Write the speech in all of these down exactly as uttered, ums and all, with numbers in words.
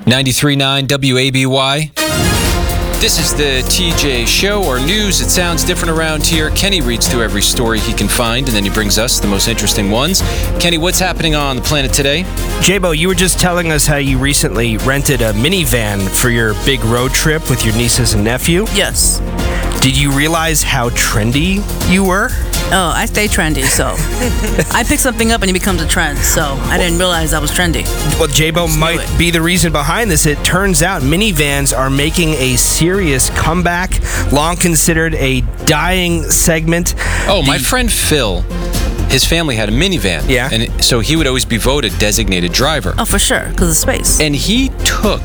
ninety-three point nine W A B Y. This is the T J Show, or news. It sounds different around here. Kenny reads through every story he can find, and then he brings us the most interesting ones. Kenny, what's happening on the planet today? J-Bo, you were just telling us how you recently rented a minivan for your big road trip with your nieces and nephew. Yes. Did you realize how trendy you were? Oh, I stay trendy, so I pick something up and it becomes a trend, so I didn't realize I was trendy. Well, J-Bo might be the reason behind this. It turns out minivans are making a serious comeback, long considered a dying segment. Oh, my friend Phil, his family had a minivan. Yeah. And so he would always be voted designated driver. Oh, for sure, because of space. And he took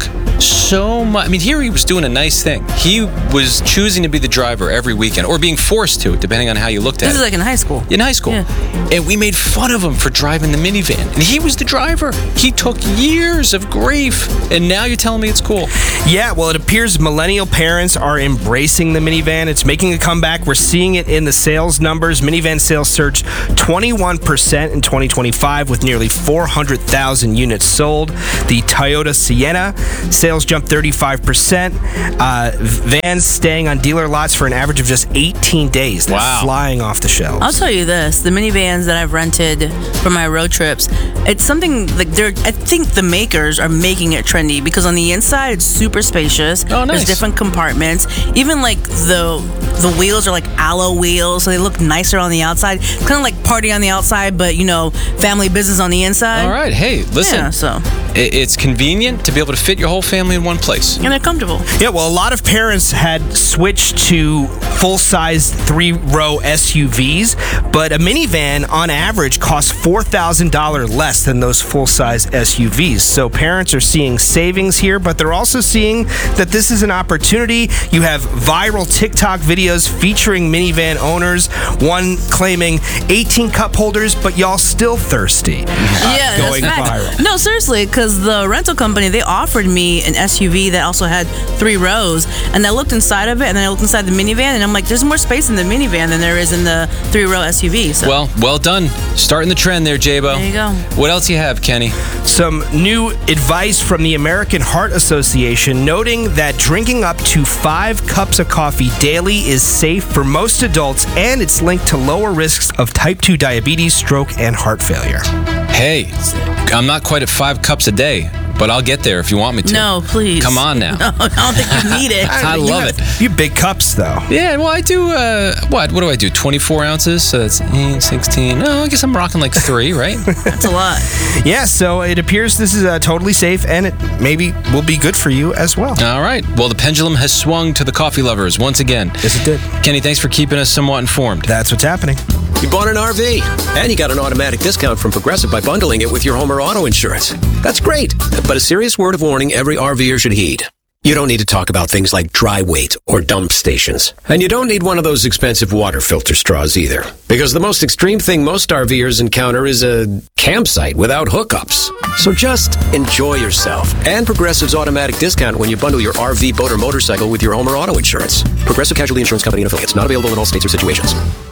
so much. I mean, here he was doing a nice thing. He was choosing to be the driver every weekend, or being forced to, depending on how you looked at it. This is like in high school. In high school. Yeah. And we made fun of him for driving the minivan. And he was the driver. He took years of grief. And now you're telling me it's cool. Yeah, well, it appears millennial parents are embracing the minivan. It's making a comeback. We're seeing it in the sales numbers. Minivan sales surged twenty-one percent in twenty twenty-five with nearly four hundred thousand units sold. The Toyota Sienna sales jumped thirty-five percent. Uh, vans staying on dealer lots for an average of just eighteen days. They're Wow. flying off the shelves. I'll tell you this, the minivans that I've rented for my road trips, it's something like they're, I think the makers are making it trendy because on the inside it's super spacious. Oh, nice. There's different compartments. Even like the the wheels are like alloy wheels, so they look nicer on the outside. Kind of like party on the outside, but you know, family business on the inside. All right. Hey, listen. Yeah, so. I- It's convenient to be able to fit your whole family in one place. And they're comfortable. Yeah, well, a lot of parents had switched to full-size three-row S U Vs, but a minivan, on average, costs four thousand dollars less than those full-size S U Vs. So parents are seeing savings here, but they're also seeing that this is an opportunity. You have viral TikTok videos featuring minivan owners, one claiming eighteen cup holders, but y'all still thirsty. Uh, Yeah, going that's fact. viral. No, seriously, because the rental company, they offered me an S U V that also had three rows, and I looked inside of it, and then I looked inside the minivan, and I'm like, there's more space in the minivan than there is in the three-row S U V. So. Well, well done. Starting the trend there, J-Bo. There you go. What else you have, Kenny? Some new advice from the American Heart Association noting that drinking up to five cups of coffee daily is safe for most adults, and it's linked to lower risks of type two diabetes, stroke, and heart failure. Hey, I'm not quite at five cups a day, but I'll get there if you want me to. No, please. Come on now. No, I don't think you need it. I love it. You have big cups, though. Yeah, well, I do, uh, what? What do I do? twenty-four ounces? So that's eight, sixteen. Oh, I guess I'm rocking like three, right? That's a lot. Yeah, so it appears this is uh, totally safe, and it maybe will be good for you as well. All right. Well, the pendulum has swung to the coffee lovers once again. Yes, it did. Kenny, thanks for keeping us somewhat informed. That's what's happening. You bought an R V, and you got an automatic discount from Progressive by bundling it with your home or auto insurance. That's great, but a serious word of warning every RVer should heed. You don't need to talk about things like dry weight or dump stations. And you don't need one of those expensive water filter straws either. Because the most extreme thing most RVers encounter is a campsite without hookups. So just enjoy yourself and Progressive's automatic discount when you bundle your R V, boat, or motorcycle with your home or auto insurance. Progressive Casualty Insurance Company and affiliates. Not available in all states or situations.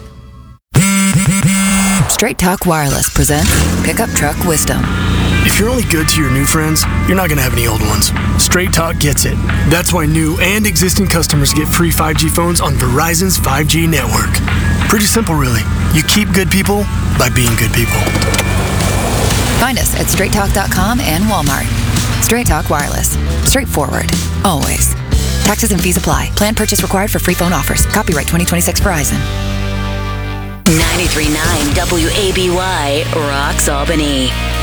Straight Talk Wireless presents Pickup Truck Wisdom. If you're only good to your new friends, you're not going to have any old ones. Straight Talk gets it. That's why new and existing customers get free five G phones on Verizon's five G network. Pretty simple, really. You keep good people by being good people. Find us at straight talk dot com and Walmart. Straight Talk Wireless. Straightforward. Always. Taxes and fees apply. Plan purchase required for free phone offers. Copyright twenty twenty-six Verizon. ninety-three point nine W A B Y rocks Albany.